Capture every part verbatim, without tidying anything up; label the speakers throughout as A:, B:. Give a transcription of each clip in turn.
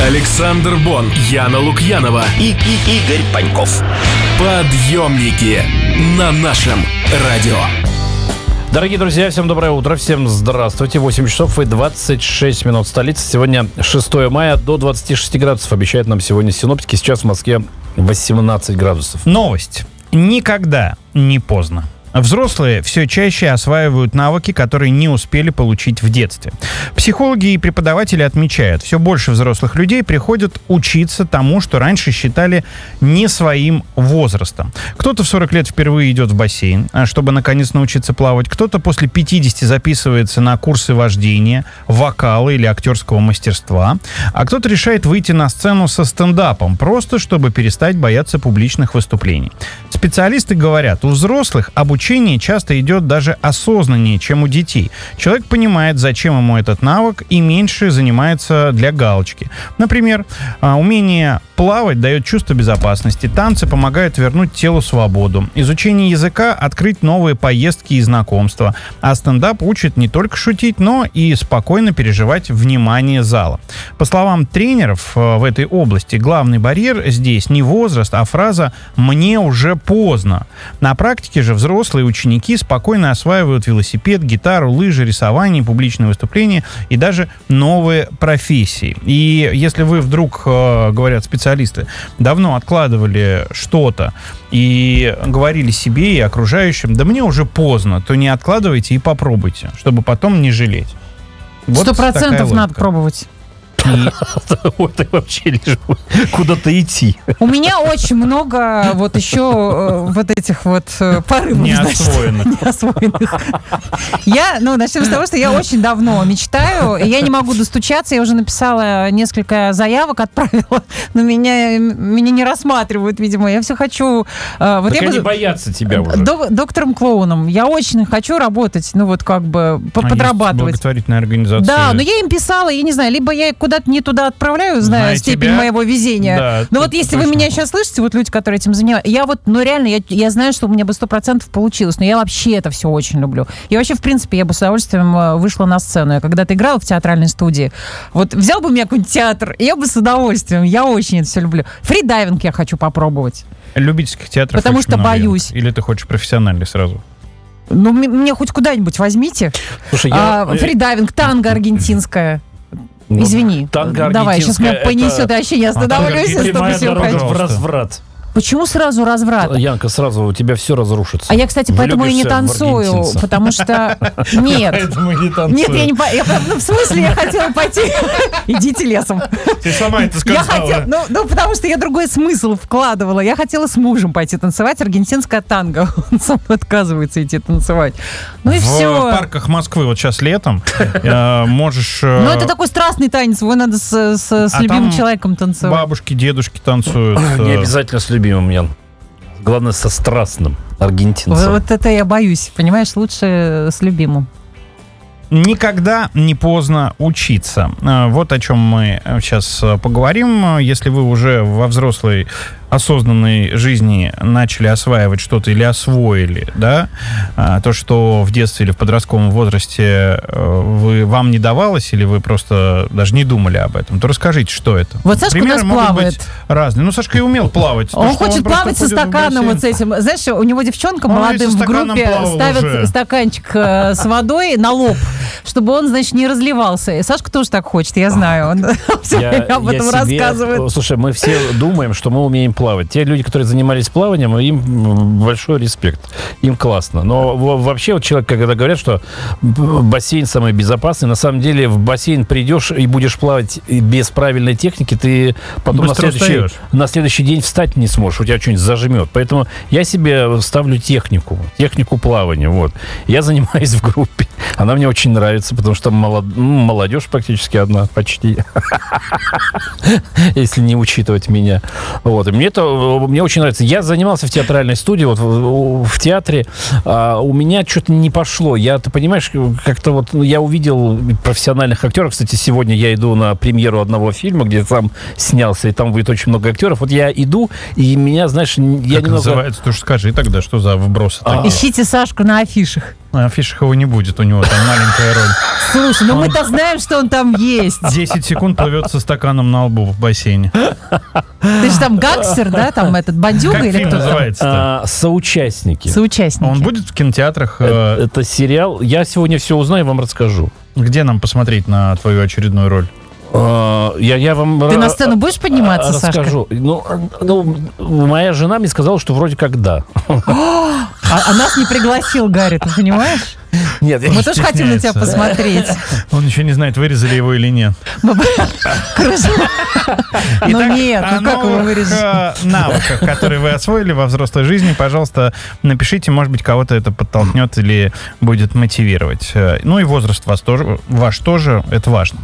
A: Александр Бон, Яна Лукьянова
B: и, и Игорь Паньков.
A: Подъемники на нашем радио.
C: Дорогие друзья, всем доброе утро, всем здравствуйте. восемь часов и двадцать шесть минут столицы. Сегодня шестое мая, до двадцати шести градусов обещают нам сегодня синоптики. Сейчас в Москве восемнадцать градусов.
D: Новость. Никогда не поздно. Взрослые все чаще осваивают навыки, которые не успели получить в детстве. Психологи и преподаватели отмечают, все больше взрослых людей приходят учиться тому, что раньше считали не своим возрастом. Кто-то в сорок лет впервые идет в бассейн, чтобы наконец научиться плавать. Кто-то после пятидесяти записывается на курсы вождения, вокала или актерского мастерства. А кто-то решает выйти на сцену со стендапом, просто чтобы перестать бояться публичных выступлений. Специалисты говорят, у взрослых обучение Обучение часто идет даже осознаннее, чем у детей. Человек понимает, зачем ему этот навык, и меньше занимается для галочки. Например, умение плавать дает чувство безопасности, танцы помогают вернуть телу свободу, изучение языка — открыть новые поездки и знакомства, а стендап учит не только шутить, но и спокойно переживать внимание зала. По словам тренеров в этой области, главный барьер здесь не возраст, а фраза «мне уже поздно». На практике же взрослые ученики спокойно осваивают велосипед, гитару, лыжи, рисование, публичные выступления и даже новые профессии. И если вы вдруг, говорят специалисты, давно откладывали что-то и говорили себе и окружающим, да мне уже поздно, то не откладывайте и попробуйте, чтобы потом не жалеть.
E: Сто процентов надо пробовать.
C: Это вообще лишь куда-то идти.
E: У меня очень много вот еще вот этих вот порывов.
D: Неосвоенных.
E: Неосвоенных. Я, ну, начнем с того, что я очень давно мечтаю, и я не могу достучаться. Я уже написала несколько заявок, отправила, но меня, меня не рассматривают, видимо. Я все хочу... Вот
C: так
E: я
C: они
E: буду
C: боятся тебя уже.
E: Док- доктором-клоуном. Я очень хочу работать, ну вот как бы подрабатывать.
D: Есть благотворительная организация.
E: Да, но я им писала, я не знаю, либо я куда-то не туда отправляю, зная
D: Знаю
E: степень
D: тебя.
E: моего везения.
D: Да,
E: но вот если
D: точно.
E: вы меня сейчас слышите, вот люди, которые этим занимаются, я вот, ну реально, я, я знаю, что у меня бы сто процентов получилось, но я вообще это все очень люблю. И вообще, в принципе, я бы с удовольствием вышла на сцену. Я когда-то играла в театральной студии. Вот взял бы меня какой-нибудь театр, и я бы с удовольствием. Я очень это все люблю. Фридайвинг я хочу попробовать.
D: Любительских театров
E: Потому
D: очень
E: что
D: много.
E: боюсь.
D: Или ты хочешь профессиональный сразу?
E: Ну, м- меня хоть куда-нибудь возьмите.
C: Слушай, я...
E: А, фридайвинг, танго аргентинское. Извини.
C: Танго
E: Давай, сейчас меня
C: аргентинское —
E: понесет,
C: это-
E: я вообще не остановлюсь.
D: танго
E: я
C: Прямая
E: столько всего
C: дорога
E: хочу.
C: в разврат.
E: Почему сразу разврат?
C: Янка, сразу у тебя все разрушится.
E: А я, кстати, поэтому и не
C: Влюбишься в
E: танцую,
C: аргентинца.
E: потому что... Нет.
D: Поэтому не танцую.
E: Нет, я не... по- я, ну, в смысле, я хотела пойти... Идите лесом.
D: Ты сама это
E: Я
D: сказала.
E: хотела... Ну, ну, потому что я другой смысл вкладывала. Я хотела с мужем пойти танцевать аргентинское танго. Он сам отказывается идти танцевать. Ну и
D: В
E: все.
D: парках Москвы вот сейчас летом э, можешь...
E: Ну, это такой страстный танец. Его надо с, с, с
D: А
E: любимым
D: там
E: человеком танцевать.
D: бабушки, дедушки танцуют.
C: Не
D: э,
C: обязательно с любимым, Ян. Главное, со страстным
E: Вот,
C: аргентинцем.
E: вот это я боюсь. Понимаешь, лучше с любимым.
D: Никогда не поздно учиться. Э, Вот о чем мы сейчас поговорим. Если вы уже во взрослой осознанной жизни начали осваивать что-то или освоили, да, а, то, что в детстве или в подростковом возрасте э, вы, вам не давалось, или вы просто даже не думали об этом, то расскажите, что это.
E: Вот Сашка у
D: Примеры
E: нас
D: могут
E: плавает.
D: быть разные. Ну, Сашка и умел плавать. То,
E: Он
D: что
E: хочет
D: просто
E: плавать со
D: ходит в
E: стаканом вот с
D: бассейн.
E: этим. Знаешь, у него девчонка
D: Он и
E: молодым
D: со
E: в
D: стаканом
E: группе
D: плавал
E: ставит
D: уже.
E: стаканчик э, с водой на лоб, чтобы он, значит, не разливался. И Сашка тоже так хочет, я знаю. Он все время об этом
C: себе-
E: рассказывает.
C: Слушай, мы все думаем, что мы умеем плавать. Те люди, которые занимались плаванием, им большой респект. Им классно. Но в- вообще вот человек, когда говорят, что бассейн самый безопасный, на самом деле в бассейн придешь и будешь плавать без правильной техники, ты потом на
D: Быстро
C: следующий,
D: устаешь.
C: на следующий день встать не сможешь, у тебя что-нибудь зажмет. Поэтому я себе ставлю технику, технику плавания. Вот. Я занимаюсь в группе. Она мне очень нравится, потому что молод... ну, молодежь практически одна, почти. Если не учитывать меня. Вот. И мне это мне очень нравится. Я занимался в театральной студии, вот в, в театре. А у меня что-то не пошло. Я, ты понимаешь, как-то вот ну, я увидел профессиональных актеров. Кстати, сегодня я иду на премьеру одного фильма, где сам снялся, и там будет очень много актеров. Вот я иду, и меня, знаешь, я
D: Как
C: немного...
D: называется? Ты уж скажи тогда, что за вбросы такие.
E: Ищите Сашку на афишах.
D: На афишах его не будет, у него там маленькая роль.
E: Слушай, ну мы-то знаем, что он там есть.
D: десять секунд плывет со стаканом на лбу в бассейне.
E: Ты же там гангстер, да? Там этот бандюга
D: Как
E: или
D: фильм
E: кто там?
D: называется-то?
C: А, соучастники.
E: Соучастники.
D: Он будет в кинотеатрах?
C: Это,
D: э,
C: это сериал. Я сегодня все узнаю и вам расскажу.
D: Где нам посмотреть на твою очередную роль?
C: А, Я, я вам
E: Ты
C: ра-
E: на сцену будешь подниматься,
C: а,
E: Сашка?
C: расскажу. Ну, ну, моя жена мне сказала, что вроде как да.
E: А, а нас не пригласил Гарри, ты понимаешь?
C: Нет, я-
E: Мы тоже хотим на тебя
D: стесняется.
E: посмотреть.
D: Он еще не знает, вырезали его или нет.
E: Короче, ну
D: Итак,
E: нет,
D: о
E: ну как его
D: новых,
E: вырежешь?
D: э, навыках, которые вы освоили во взрослой жизни, пожалуйста, напишите, может быть, кого-то это подтолкнет или будет мотивировать. Э, Ну и возраст вас тоже, ваш тоже, это важно.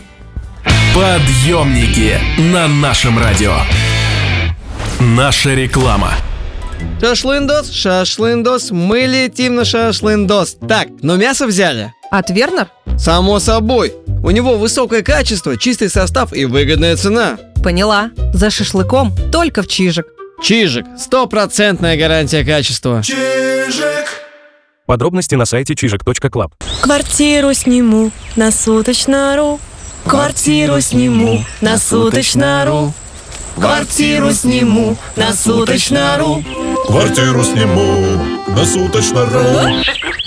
A: Подъемники на нашем радио. Наша реклама.
F: Шашлындос, шашлындос, мы летим на шашлындос. Так, ну мясо взяли?
G: От Вернер?
F: Само собой. У него высокое качество, чистый состав и выгодная цена.
G: Поняла. За шашлыком только в Чижик.
F: Чижик, стопроцентная гарантия качества.
H: Подробности на сайте чижик точка клаб.
I: Квартиру сниму на суточно.ру. Квартиру сниму на суточно.ру. Квартиру сниму на суточно.ру.
J: Квартиру сниму на суточно.ру.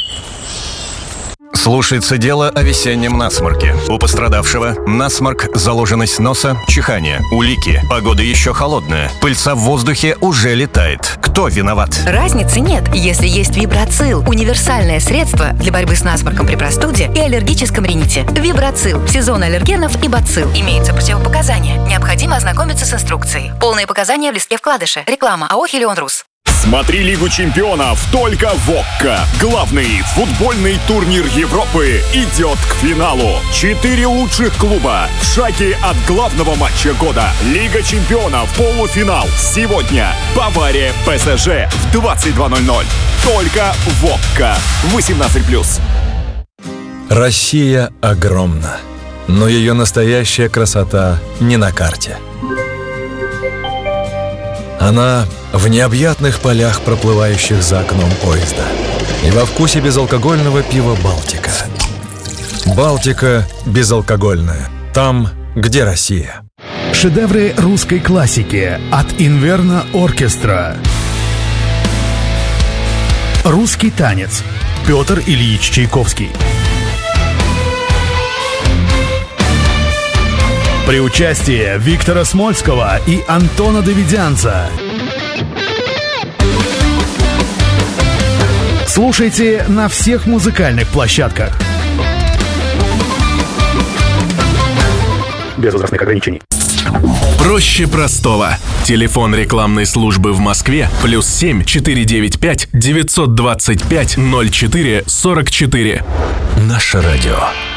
B: Слушается дело о весеннем насморке. У пострадавшего насморк, заложенность носа, чихание, улики. Погода еще холодная. Пыльца в воздухе уже летает. Кто виноват?
K: Разницы нет, если есть Вибрацил. Универсальное средство для борьбы с насморком при простуде и аллергическом рините. Вибрацил. Сезон аллергенов и бацилл. Имеются противопоказания. Необходимо ознакомиться с инструкцией. Полные показания в листке вкладыша. Реклама АО «Хелион Рус».
J: Смотри Лигу чемпионов только в ОККО. Главный футбольный турнир Европы идет к финалу. Четыре лучших клуба в шаге от главного матча года. Лига чемпионов, полуфинал. Сегодня Бавария ПСЖ в двадцать два ноль ноль. Только в ОККО. восемнадцать плюс.
L: Россия огромна, но ее настоящая красота не на карте. Она в необъятных полях, проплывающих за окном поезда. И во вкусе безалкогольного пива «Балтика». «Балтика» безалкогольная. Там, где Россия.
M: Шедевры русской классики от Инверно Оркестра. Русский танец. Петр Ильич Чайковский. При участии Виктора Смольского и Антона Давидянца. Слушайте на всех музыкальных площадках. Без возрастных ограничений.
A: Проще простого. Телефон рекламной службы в Москве плюс семь четыре девять пять девятьсот двадцать пять ноль четыре сорок четыре.
B: Наше радио.